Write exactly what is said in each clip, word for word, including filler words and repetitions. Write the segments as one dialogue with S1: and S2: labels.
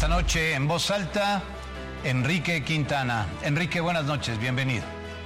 S1: Esta noche en voz alta, Enrique Quintana. Enrique, buenas noches, bienvenido.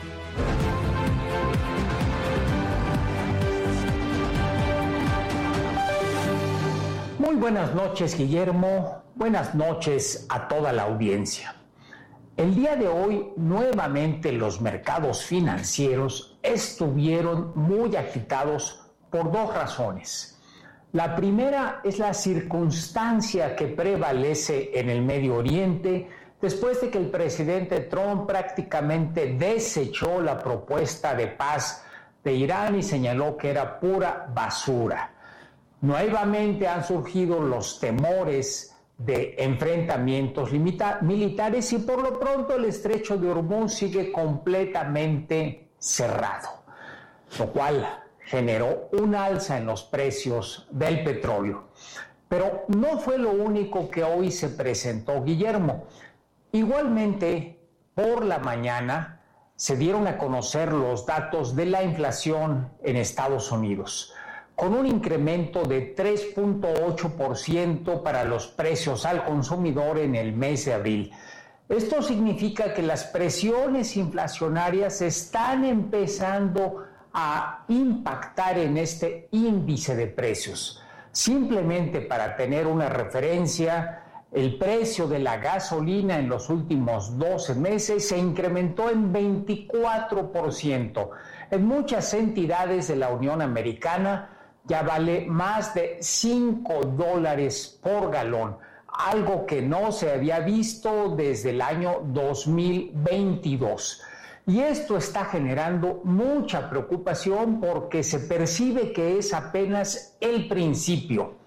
S2: Muy buenas noches, Guillermo. Buenas noches a toda la audiencia. El día de hoy, nuevamente los mercados financieros estuvieron muy agitados por dos razones. La primera es la circunstancia que prevalece en el Medio Oriente después de que el presidente Trump prácticamente desechó la propuesta de paz de Irán y señaló que era pura basura. Nuevamente han surgido los temores de enfrentamientos limita- militares y por lo pronto el estrecho de Hormuz sigue completamente cerrado, lo cual generó un alza en los precios del petróleo. Pero no fue lo único que hoy se presentó, Guillermo. Igualmente, por la mañana se dieron a conocer los datos de la inflación en Estados Unidos, con un incremento de tres punto ocho por ciento para los precios al consumidor en el mes de abril. Esto significa que las presiones inflacionarias están empezando a impactar en este índice de precios. Simplemente para tener una referencia, el precio de la gasolina en los últimos doce meses se incrementó en veinticuatro por ciento. En muchas entidades de la Unión Americana ya vale más de cinco dólares por galón, algo que no se había visto desde el año dos mil veintidós. Y esto está generando mucha preocupación porque se percibe que es apenas el principio.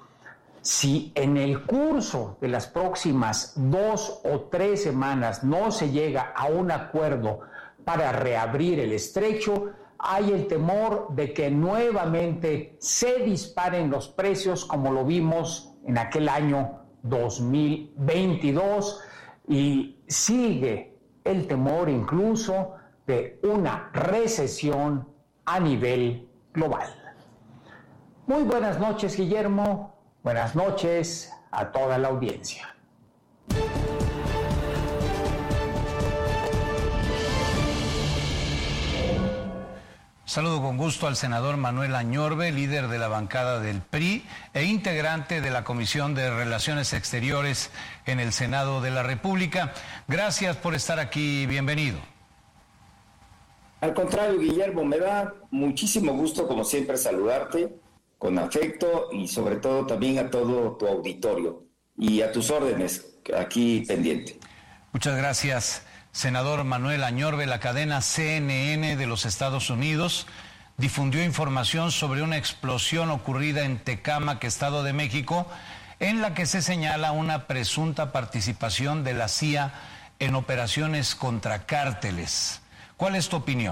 S2: Si en el curso de las próximas dos o tres semanas no se llega a un acuerdo para reabrir el estrecho, hay el temor de que nuevamente se disparen los precios como lo vimos en aquel año dos mil veintidós y sigue el temor incluso de una recesión a nivel global. Muy buenas noches, Guillermo. Buenas noches a toda la audiencia.
S1: Saludo con gusto al senador Manuel Añorbe, líder de la bancada del P R I e integrante de la Comisión de Relaciones Exteriores en el Senado de la República. Gracias por estar aquí, bienvenido.
S3: Al contrario, Guillermo, me da muchísimo gusto, como siempre, saludarte con afecto y sobre todo también a todo tu auditorio y a tus órdenes aquí pendiente.
S1: Muchas gracias. Senador Manuel Añorbe. La cadena C N N de los Estados Unidos difundió información sobre una explosión ocurrida en Tecámac, Estado de México, en la que se señala una presunta participación de la C I A en operaciones contra cárteles. ¿Cuál es tu opinión?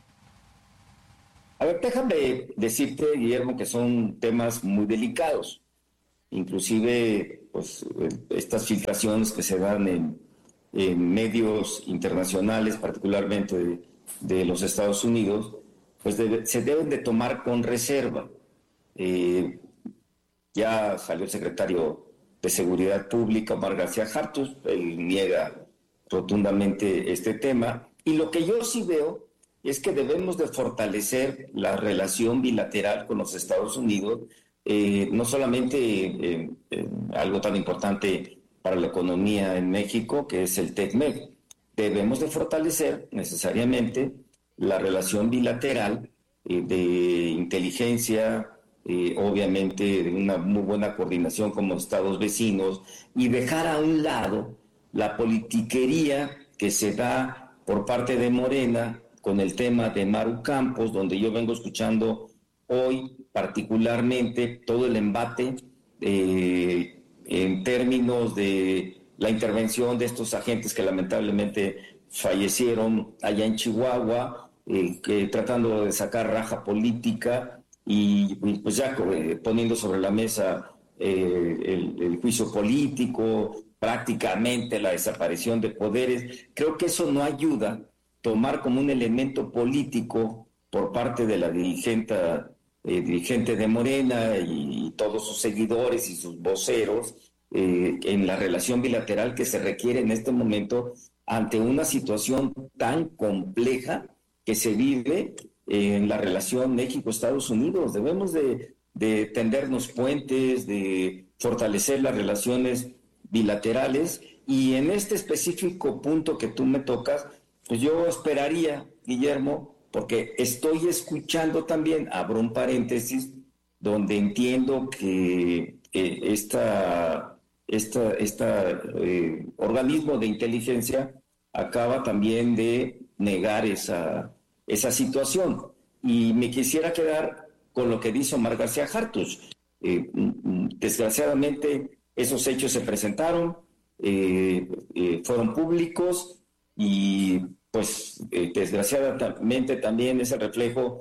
S3: A ver, déjame decirte, Guillermo, que son temas muy delicados. Inclusive, pues, estas filtraciones que se dan en en medios internacionales, particularmente de, de los Estados Unidos, pues debe, se deben de tomar con reserva. Eh, ya salió el secretario de Seguridad Pública, Omar García Harfuch, él niega rotundamente este tema, y lo que yo sí veo es que debemos de fortalecer la relación bilateral con los Estados Unidos, eh, no solamente eh, eh, algo tan importante para la economía en México, que es el TECMEC. Debemos de fortalecer necesariamente la relación bilateral eh, de inteligencia, eh, obviamente de una muy buena coordinación como estados vecinos, y dejar a un lado la politiquería que se da por parte de Morena con el tema de Maru Campos, donde yo vengo escuchando hoy particularmente todo el embate eh, en términos de la intervención de estos agentes que lamentablemente fallecieron allá en Chihuahua, eh, que, tratando de sacar raja política y pues ya eh, poniendo sobre la mesa eh, el, el juicio político, prácticamente la desaparición de poderes. Creo que eso no ayuda. Tomar como un elemento político por parte de la dirigente, eh, dirigente de Morena y, y todos sus seguidores y sus voceros eh, en la relación bilateral que se requiere en este momento ante una situación tan compleja que se vive en la relación México-Estados Unidos. Debemos de, de tendernos puentes, de fortalecer las relaciones bilaterales, y en este específico punto que tú me tocas, pues yo esperaría, Guillermo, porque estoy escuchando también, abro un paréntesis, donde entiendo que eh, esta, esta, esta eh, organismo de inteligencia acaba también de negar esa, esa situación. Y me quisiera quedar con lo que dice Omar García Harfuch. Eh, desgraciadamente, esos hechos se presentaron, eh, eh, fueron públicos, y pues eh, desgraciadamente también es el reflejo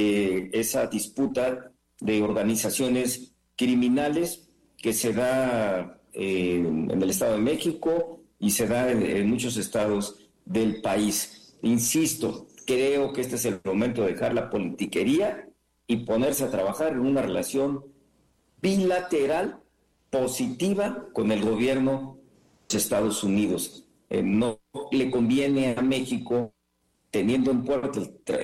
S3: de esa disputa de organizaciones criminales que se da eh, en el Estado de México y se da en, en muchos estados del país. Insisto, creo que este es el momento de dejar la politiquería y ponerse a trabajar en una relación bilateral positiva con el gobierno de Estados Unidos. Eh, no le conviene a México, teniendo en puerto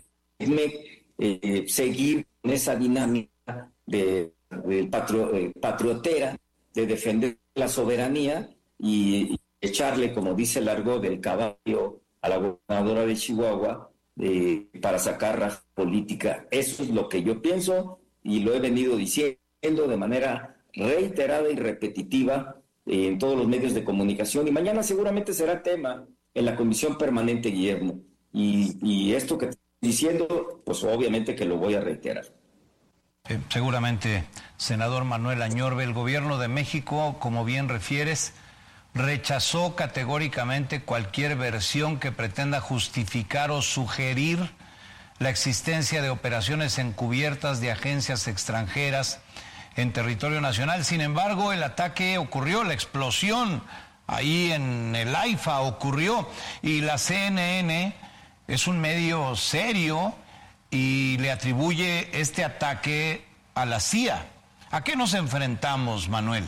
S3: el eh, seguir con esa dinámica de, de patro, eh, patriotera, de defender la soberanía y, y echarle, como dice el argot, del caballo a la gobernadora de Chihuahua eh, para sacar raja política. Eso es lo que yo pienso y lo he venido diciendo de manera reiterada y repetitiva eh, en todos los medios de comunicación, y mañana seguramente será tema en la Comisión Permanente, Guillermo, y, y esto que estoy diciendo, pues obviamente que lo voy a reiterar.
S1: Eh, seguramente, senador Manuel Añorbe, el gobierno de México, como bien refieres, rechazó categóricamente cualquier versión que pretenda justificar o sugerir la existencia de operaciones encubiertas de agencias extranjeras en territorio nacional. Sin embargo, el ataque ocurrió, la explosión ahí en el AIFA ocurrió, y la C N N es un medio serio y le atribuye este ataque a la C I A. ¿A qué nos enfrentamos, Manuel?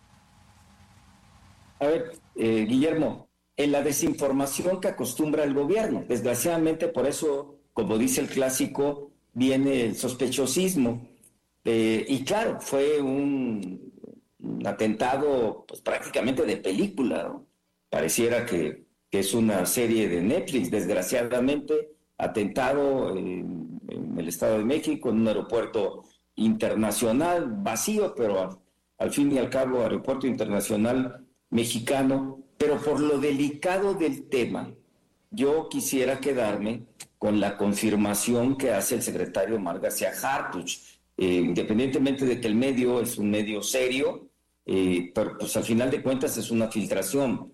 S3: A ver, eh, Guillermo, en la desinformación que acostumbra el gobierno. Desgraciadamente, por eso, como dice el clásico, viene el sospechosismo. Eh, y claro, fue un, un atentado pues, prácticamente de película, ¿no? Pareciera que, que es una serie de Netflix. Desgraciadamente, atentado en, en el Estado de México, en un aeropuerto internacional vacío, pero a, al fin y al cabo aeropuerto internacional mexicano. Pero por lo delicado del tema, yo quisiera quedarme con la confirmación que hace el secretario Omar García Harfuch. Eh, independientemente de que el medio es un medio serio, eh, pero pues al final de cuentas es una filtración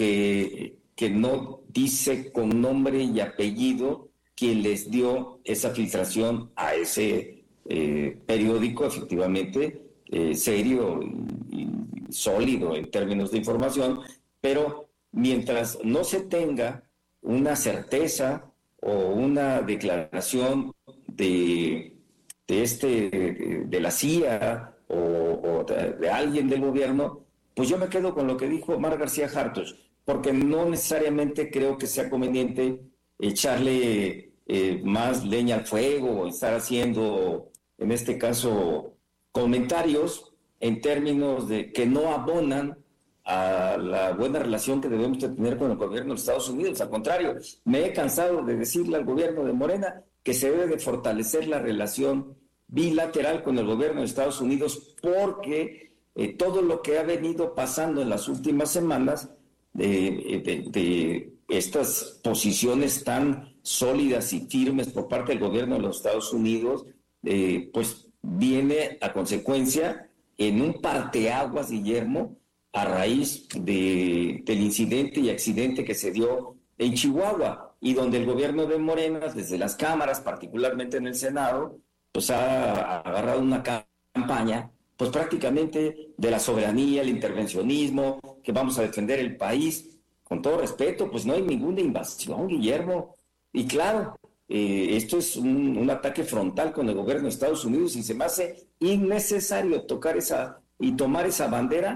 S3: que, que no dice con nombre y apellido quién les dio esa filtración a ese eh, periódico, efectivamente, eh, serio y, y sólido en términos de información, pero mientras no se tenga una certeza o una declaración de... de este de la C I A o, o de, de alguien del gobierno, pues yo me quedo con lo que dijo Omar García Harfuch, porque no necesariamente creo que sea conveniente echarle eh, más leña al fuego o estar haciendo, en este caso, comentarios en términos de que no abonan a la buena relación que debemos de tener con el gobierno de Estados Unidos. Al contrario, me he cansado de decirle al gobierno de Morena que se debe de fortalecer la relación bilateral con el gobierno de Estados Unidos, porque eh, todo lo que ha venido pasando en las últimas semanas de, de, de estas posiciones tan sólidas y firmes por parte del gobierno de los Estados Unidos, eh, pues viene a consecuencia en un parteaguas, Guillermo, a raíz de, del incidente y accidente que se dio en Chihuahua, y donde el gobierno de Morena, desde las cámaras, particularmente en el Senado, pues ha agarrado una campaña, pues prácticamente de la soberanía, el intervencionismo, que vamos a defender el país. Con todo respeto, pues no hay ninguna invasión, Guillermo. Y claro, eh, esto es un, un ataque frontal con el gobierno de Estados Unidos, y se me hace innecesario tocar esa y tomar esa bandera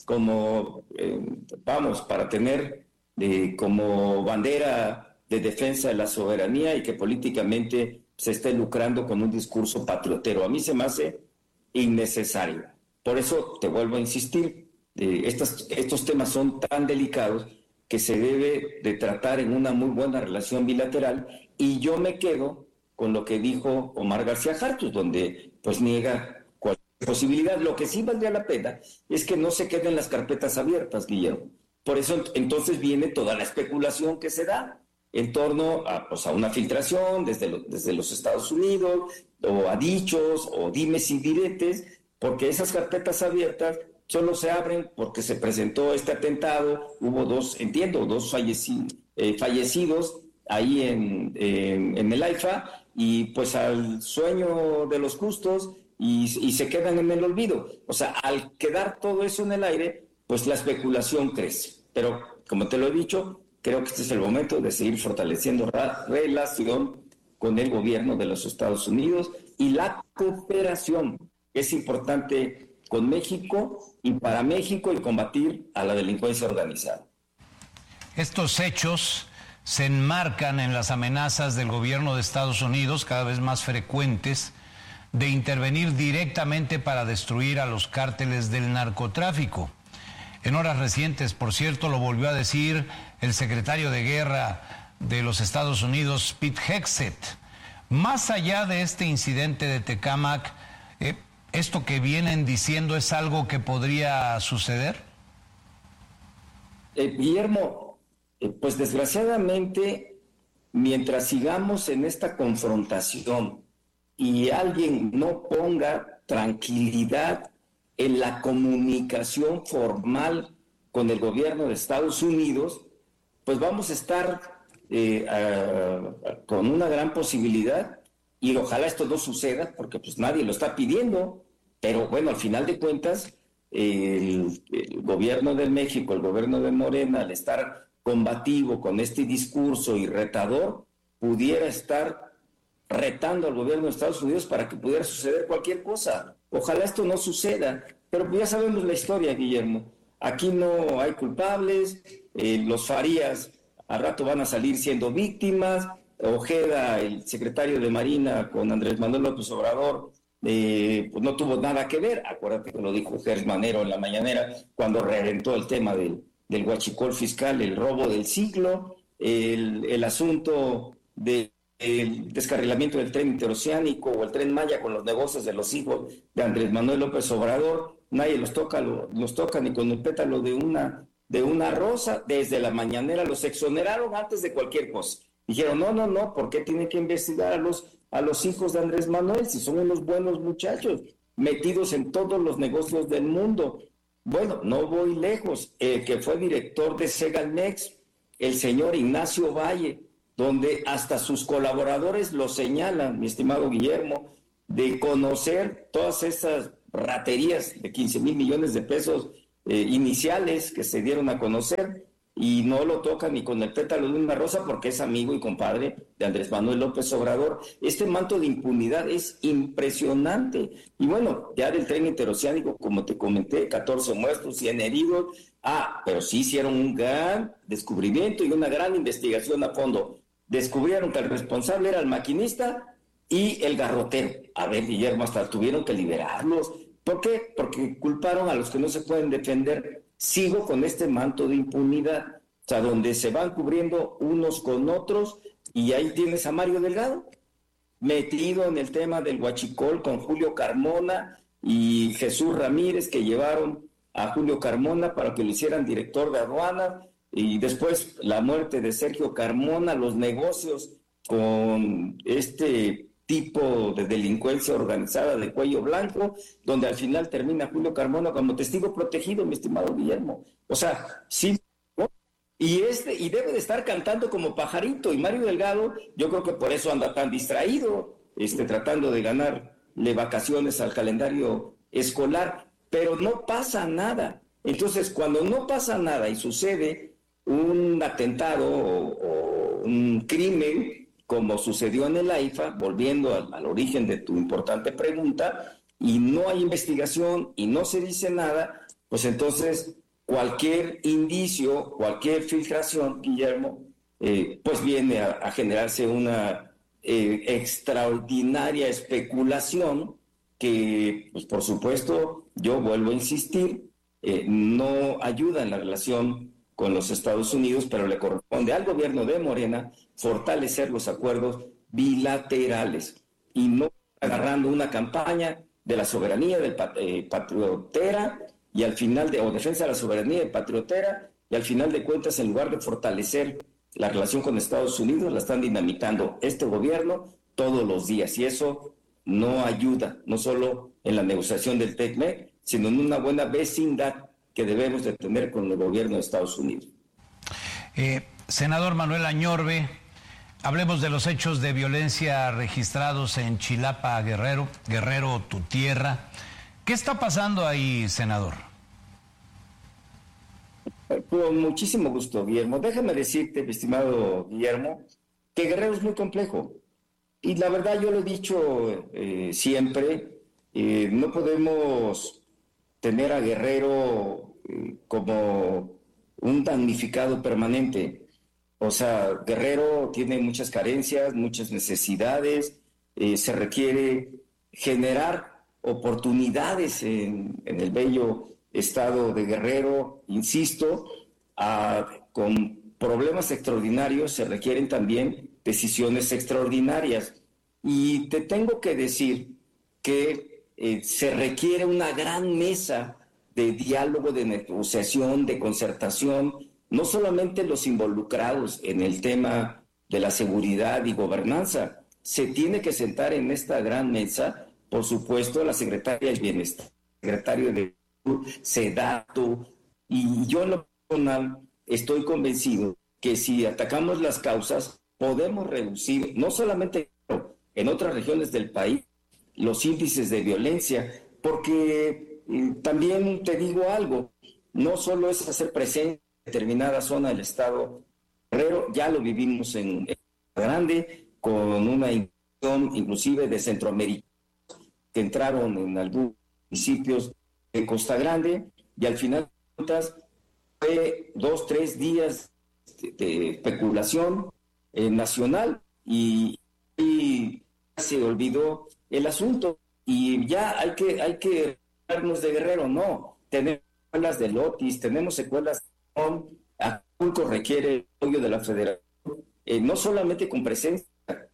S3: como, eh, vamos, para tener eh, como bandera de defensa de la soberanía y que políticamente se esté lucrando con un discurso patriotero. A mí se me hace innecesario. Por eso te vuelvo a insistir, eh, estas, estos temas son tan delicados que se debe de tratar en una muy buena relación bilateral, y yo me quedo con lo que dijo Omar García Harfuch, donde pues niega cualquier posibilidad. Lo que sí valdría la pena es que no se queden las carpetas abiertas, Guillermo. Por eso entonces viene toda la especulación que se da en torno a, pues, a una filtración desde, lo, desde los Estados Unidos, o a dichos, o dimes y diretes, porque esas carpetas abiertas solo se abren porque se presentó este atentado, hubo dos, entiendo, dos falleci, eh, fallecidos ahí en, en, en el AIFA, y pues al sueño de los justos, y, y se quedan en el olvido. O sea, al quedar todo eso en el aire, pues la especulación crece. Pero, como te lo he dicho, creo que este es el momento de seguir fortaleciendo la relación con el gobierno de los Estados Unidos y la cooperación es importante con México y para México, y combatir a la delincuencia organizada.
S1: Estos hechos se enmarcan en las amenazas del gobierno de Estados Unidos, cada vez más frecuentes, de intervenir directamente para destruir a los cárteles del narcotráfico. En horas recientes, por cierto, lo volvió a decir el secretario de Guerra de los Estados Unidos, Pete Hegseth. Más allá de este incidente de Tecámac, eh, ¿esto que vienen diciendo es algo que podría suceder?
S3: Eh, Guillermo, eh, pues desgraciadamente, mientras sigamos en esta confrontación y alguien no ponga tranquilidad en la comunicación formal con el gobierno de Estados Unidos, pues vamos a estar eh, a, a, con una gran posibilidad, y ojalá esto no suceda, porque pues nadie lo está pidiendo, pero bueno, al final de cuentas, el, el gobierno de México, el gobierno de Morena, al estar combativo con este discurso y retador, pudiera estar retando al gobierno de Estados Unidos para que pudiera suceder cualquier cosa. Ojalá esto no suceda, pero ya sabemos la historia, Guillermo. Aquí no hay culpables, eh, los Farías al rato van a salir siendo víctimas. Ojeda, el secretario de Marina, con Andrés Manuel López Obrador, eh, pues no tuvo nada que ver. Acuérdate que lo dijo Gers Manero en la mañanera cuando reventó el tema del, del huachicol fiscal, el robo del siglo, el, el asunto del descarrilamiento del tren interoceánico o el tren Maya con los negocios de los hijos de Andrés Manuel López Obrador. Nadie los toca, lo, los toca ni con el pétalo de una, de una rosa. Desde la mañanera los exoneraron antes de cualquier cosa. Dijeron, no, no, no, ¿por qué tiene que investigar a los, a los hijos de Andrés Manuel si son unos buenos muchachos metidos en todos los negocios del mundo? Bueno, no voy lejos, el que fue director de Segalmex, el señor Ignacio Valle, donde hasta sus colaboradores lo señalan, mi estimado Guillermo, de conocer todas esas raterías de quince mil millones de pesos eh, iniciales que se dieron a conocer, y no lo toca ni con el pétalo de una rosa porque es amigo y compadre de Andrés Manuel López Obrador. Este manto de impunidad es impresionante. Y bueno, ya del tren interoceánico, como te comenté, catorce muertos, cien heridos. Ah, pero sí hicieron un gran descubrimiento y una gran investigación a fondo. Descubrieron que el responsable era el maquinista y el garrotero. A ver, Guillermo, hasta tuvieron que liberarlos. ¿Por qué? Porque culparon a los que no se pueden defender. Sigo con este manto de impunidad, o sea, donde se van cubriendo unos con otros, y ahí tienes a Mario Delgado, metido en el tema del huachicol con Julio Carmona y Jesús Ramírez, que llevaron a Julio Carmona para que lo hicieran director de aduana, y después la muerte de Sergio Carmona, los negocios con este tipo de delincuencia organizada de cuello blanco, donde al final termina Julio Carmona como testigo protegido, mi estimado Guillermo. O sea, sí, ¿no? y este y debe de estar cantando como pajarito, y Mario Delgado, yo creo que por eso anda tan distraído, este, tratando de ganarle vacaciones al calendario escolar, pero no pasa nada. Entonces, cuando no pasa nada y sucede un atentado o, o un crimen, como sucedió en el AIFA, volviendo al, al origen de tu importante pregunta, y no hay investigación y no se dice nada, pues entonces cualquier indicio, cualquier filtración, Guillermo, eh, pues viene a, a generarse una eh, extraordinaria especulación que, pues por supuesto, yo vuelvo a insistir, eh, no ayuda en la relación con los Estados Unidos, pero le corresponde al gobierno de Morena fortalecer los acuerdos bilaterales y no agarrando una campaña de la soberanía del eh, patriotera y al final de, o defensa de la soberanía de patriotera, y al final de cuentas, en lugar de fortalecer la relación con Estados Unidos, la están dinamitando este gobierno todos los días, y eso no ayuda, no solo en la negociación del TECMEC, sino en una buena vecindad que debemos de tener con el gobierno de Estados Unidos.
S1: Eh, senador Manuel Añorbe, hablemos de los hechos de violencia registrados en Chilapa, Guerrero, Guerrero, tu tierra. ¿Qué está pasando ahí, senador?
S3: Con muchísimo gusto, Guillermo. Déjame decirte, mi estimado Guillermo, que Guerrero es muy complejo. Y la verdad, yo lo he dicho eh, siempre, eh, no podemos tener a Guerrero eh, como un damnificado permanente. O sea, Guerrero tiene muchas carencias, muchas necesidades, eh, se requiere generar oportunidades en, en el bello estado de Guerrero, insisto, a, con problemas extraordinarios se requieren también decisiones extraordinarias. Y te tengo que decir que eh, se requiere una gran mesa de diálogo, de negociación, de concertación, no solamente los involucrados en el tema de la seguridad y gobernanza, se tiene que sentar en esta gran mesa, por supuesto, la secretaria del Bienestar, el secretario de Sedato, y yo en lo personal estoy convencido que si atacamos las causas, podemos reducir, no solamente en otras regiones del país, los índices de violencia, porque eh, también te digo algo, no solo es hacer presencia en determinada zona del estado Guerrero, ya lo vivimos en, en Grande, con una invasión inclusive de centroamericanos que entraron en algunos municipios de Costa Grande, y al final de cuentas fue dos, tres días de, de especulación eh, nacional y, y se olvidó el asunto, y ya hay que hay que hablarnos de Guerrero. No, tenemos secuelas de Lotis, tenemos secuelas de Acapulco, requiere el apoyo de la Federación, eh, no solamente con presencia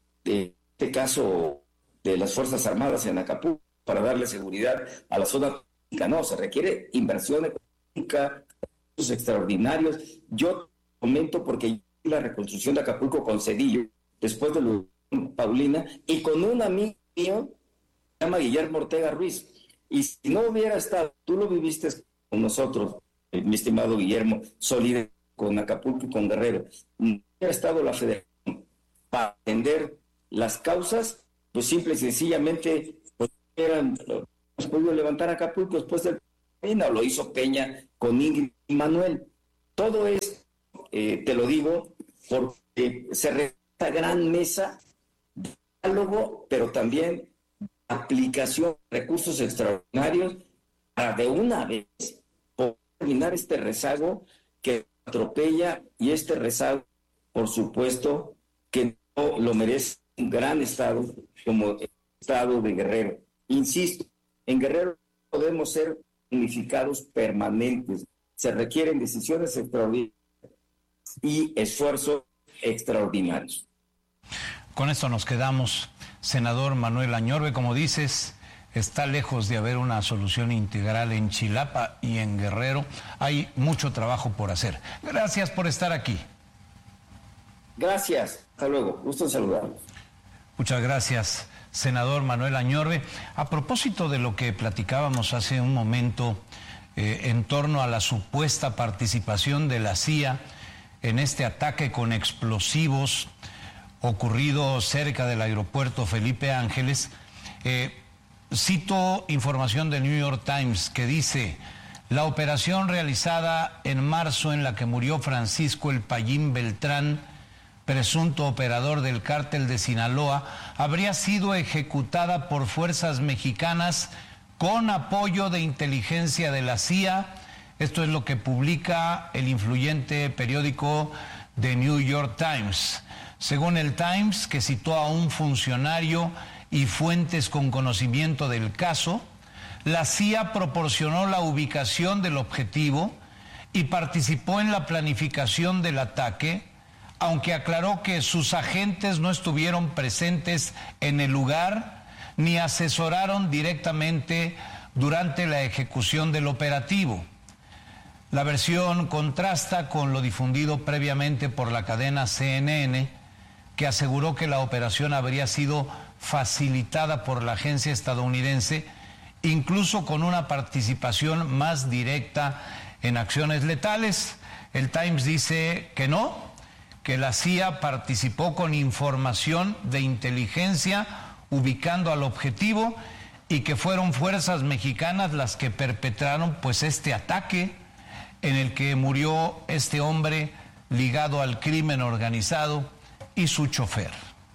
S3: de este caso de las Fuerzas Armadas en Acapulco para darle seguridad a la zona. No, se requiere inversión económica, recursos extraordinarios. Yo comento porque la reconstrucción de Acapulco con Cedillo, después de lo Paulina, y con un amigo mío, se llama Guillermo Ortega Ruiz. Y si no hubiera estado, tú lo viviste con nosotros, eh, mi estimado Guillermo, solidario con Acapulco y con Guerrero, no hubiera estado la Federación para atender las causas, pues simple y sencillamente pues, eran... podido levantar Acapulco después del Peña, o lo hizo Peña con Ingrid y Manuel. Todo esto, eh, te lo digo, porque se requiere esta gran mesa de diálogo, pero también aplicación de recursos extraordinarios para de una vez poder terminar este rezago que atropella, y este rezago, por supuesto, que no lo merece un gran estado como el estado de Guerrero. Insisto, en Guerrero podemos ser unificados permanentes. Se requieren decisiones extraordinarias y esfuerzos extraordinarios.
S1: Con esto nos quedamos. Senador Manuel Añorbe, como dices, está lejos de haber una solución integral en Chilapa y en Guerrero. Hay mucho trabajo por hacer. Gracias por estar aquí.
S3: Gracias. Hasta luego. Gusto en saludarlos.
S1: Muchas gracias, senador Manuel Añorbe. A propósito de lo que platicábamos hace un momento eh, en torno a la supuesta participación de la C I A en este ataque con explosivos ocurrido cerca del aeropuerto Felipe Ángeles, eh, cito información del New York Times que dice: la operación realizada en marzo en la que murió Francisco El Payín Beltrán, presunto operador del cártel de Sinaloa, habría sido ejecutada por fuerzas mexicanas con apoyo de inteligencia de la C I A Esto es lo que publica el influyente periódico The New York Times. Según el Times, que citó a un funcionario y fuentes con conocimiento del caso, la C I A proporcionó la ubicación del objetivo y participó en la planificación del ataque, aunque aclaró que sus agentes no estuvieron presentes en el lugar ni asesoraron directamente durante la ejecución del operativo. La versión contrasta con lo difundido previamente por la cadena C N N, que aseguró que la operación habría sido facilitada por la agencia estadounidense, incluso con una participación más directa en acciones letales. El Times dice que no, que la C I A participó con información de inteligencia ubicando al objetivo y que fueron fuerzas mexicanas las que perpetraron pues este ataque en el que murió este hombre ligado al crimen organizado y su chofer.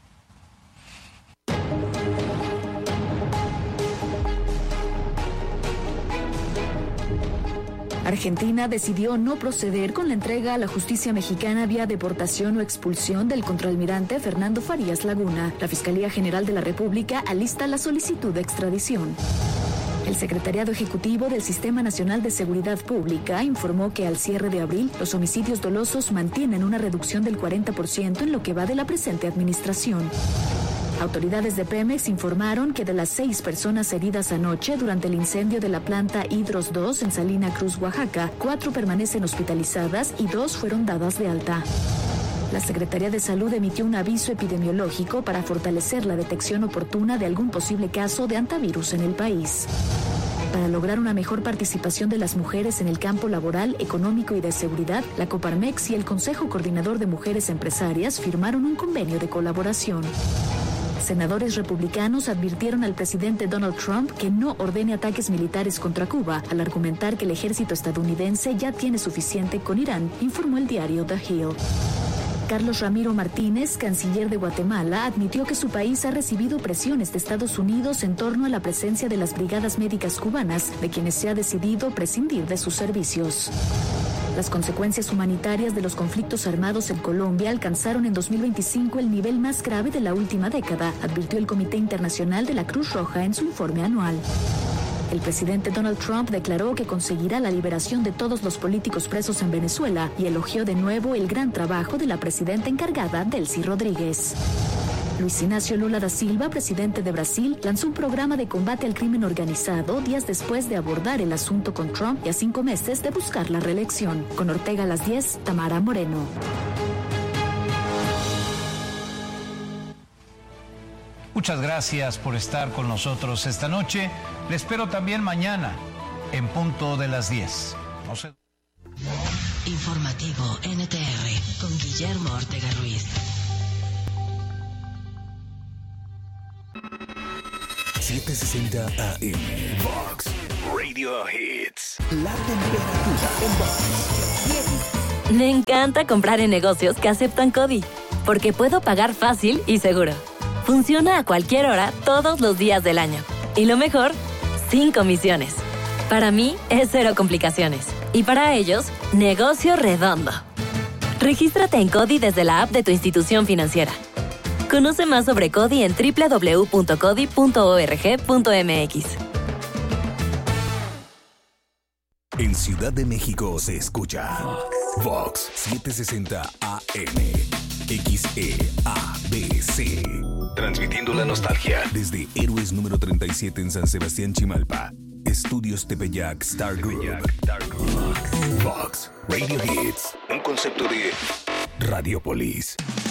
S4: Argentina decidió no proceder con la entrega a la justicia mexicana vía deportación o expulsión del contraalmirante Fernando Farías Laguna. La Fiscalía General de la República alista la solicitud de extradición. El Secretariado Ejecutivo del Sistema Nacional de Seguridad Pública informó que al cierre de abril, los homicidios dolosos mantienen una reducción del cuarenta por ciento en lo que va de la presente administración. Autoridades de Pemex informaron que de las seis personas heridas anoche durante el incendio de la planta Hidros dos en Salina Cruz, Oaxaca, cuatro permanecen hospitalizadas y dos fueron dadas de alta. La Secretaría de Salud emitió un aviso epidemiológico para fortalecer la detección oportuna de algún posible caso de hantavirus en el país. Para lograr una mejor participación de las mujeres en el campo laboral, económico y de seguridad, la Coparmex y el Consejo Coordinador de Mujeres Empresarias firmaron un convenio de colaboración. Senadores republicanos advirtieron al presidente Donald Trump que no ordene ataques militares contra Cuba, al argumentar que el ejército estadounidense ya tiene suficiente con Irán, informó el diario The Hill. Carlos Ramiro Martínez, canciller de Guatemala, admitió que su país ha recibido presiones de Estados Unidos en torno a la presencia de las brigadas médicas cubanas, de quienes se ha decidido prescindir de sus servicios. Las consecuencias humanitarias de los conflictos armados en Colombia alcanzaron en dos mil veinticinco el nivel más grave de la última década, advirtió el Comité Internacional de la Cruz Roja en su informe anual. El presidente Donald Trump declaró que conseguirá la liberación de todos los políticos presos en Venezuela y elogió de nuevo el gran trabajo de la presidenta encargada, Delcy Rodríguez. Luis Inácio Lula da Silva, presidente de Brasil, lanzó un programa de combate al crimen organizado días después de abordar el asunto con Trump y a cinco meses de buscar la reelección. Con Ortega a las diez, Tamara Moreno.
S1: Muchas gracias por estar con nosotros esta noche. Le espero también mañana, en punto de las diez. No sé.
S5: Informativo N T R con Guillermo Ortega Ruiz.
S6: setecientos sesenta A M Vox Radio Hits. La temperatura en Vox.
S7: Me encanta comprar en negocios que aceptan CODI, porque puedo pagar fácil y seguro. Funciona a cualquier hora, todos los días del año. Y lo mejor, sin comisiones. Para mí, es cero complicaciones. Y para ellos, negocio redondo. Regístrate en CODI desde la app de tu institución financiera. Conoce más sobre CODI en doble u doble u doble u punto codi punto org punto m x.
S6: En Ciudad de México se escucha Vox setecientos sesenta A M X E A B C. Transmitiendo la nostalgia desde Héroes número treinta y siete en San Sebastián, Chimalpa. Estudios Tepeyac Star Group. Vox Radio Hits. Un concepto de Radiopolis.